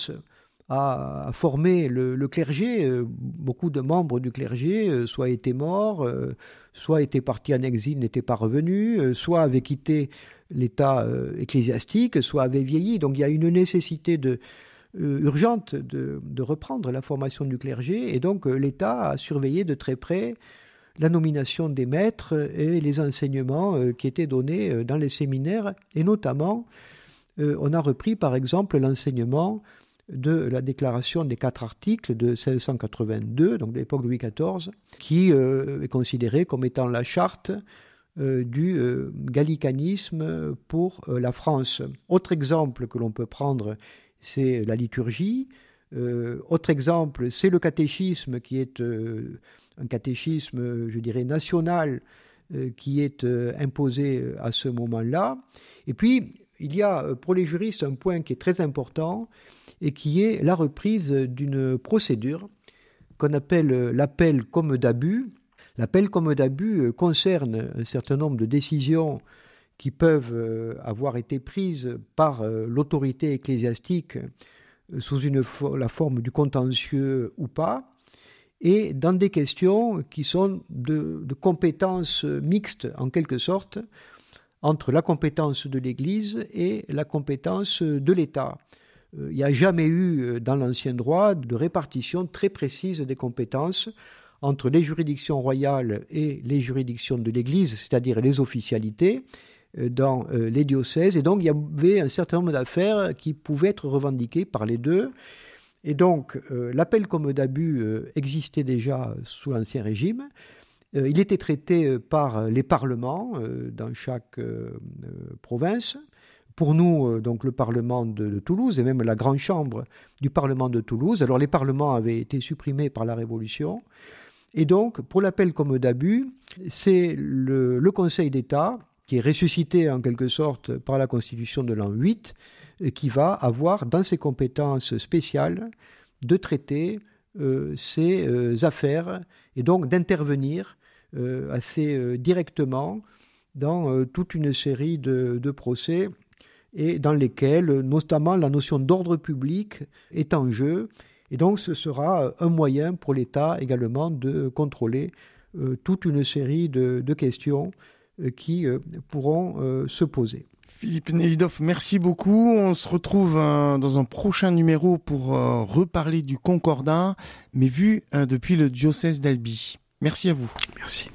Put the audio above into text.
France a formé le clergé. Beaucoup de membres du clergé soit étaient morts, soit étaient partis en exil, n'étaient pas revenus, soit avaient quitté l'état ecclésiastique, soit avaient vieilli. Donc il y a une nécessité urgente de reprendre la formation du clergé, et donc l'État a surveillé de très près la nomination des maîtres et les enseignements qui étaient donnés dans les séminaires, et notamment on a repris par exemple l'enseignement de la déclaration des 4 articles de 1682, donc de l'époque de Louis XIV, qui est considérée comme étant la charte du gallicanisme pour la France. Autre exemple que l'on peut prendre, c'est la liturgie. Autre exemple, c'est le catéchisme, qui est un catéchisme, je dirais, national, qui est imposé à ce moment-là. Et puis, il y a pour les juristes un point qui est très important, et qui est la reprise d'une procédure qu'on appelle l'appel comme d'abus. L'appel comme d'abus concerne un certain nombre de décisions qui peuvent avoir été prises par l'autorité ecclésiastique sous la forme du contentieux ou pas, et dans des questions qui sont de compétences mixtes, en quelque sorte, entre la compétence de l'Église et la compétence de l'État. Il n'y a jamais eu dans l'ancien droit de répartition très précise des compétences entre les juridictions royales et les juridictions de l'Église, c'est-à-dire les officialités dans les diocèses. Et donc il y avait un certain nombre d'affaires qui pouvaient être revendiquées par les deux. Et donc l'appel comme d'abus existait déjà sous l'Ancien Régime. Il était traité par les parlements dans chaque province. Pour nous, donc le Parlement de Toulouse, et même la grande chambre du Parlement de Toulouse. Alors les parlements avaient été supprimés par la Révolution. Et donc, pour l'appel comme d'abus, c'est le Conseil d'État, qui est ressuscité en quelque sorte par la Constitution de l'an 8, qui va avoir dans ses compétences spéciales de traiter ces affaires, et donc d'intervenir assez directement dans toute une série de procès, et dans lesquels, notamment, la notion d'ordre public est en jeu. Et donc, ce sera un moyen pour l'État également de contrôler toute une série de questions qui pourront se poser. Philippe Nevidov, merci beaucoup. On se retrouve dans un prochain numéro pour reparler du Concordat, mais vu depuis le diocèse d'Albi. Merci à vous. Merci.